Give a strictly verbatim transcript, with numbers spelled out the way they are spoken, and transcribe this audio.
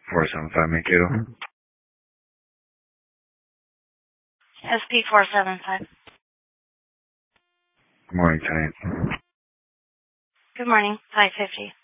four seven five, Mankato. S P four seven five. Good morning, Tonight. Good morning, five fifty.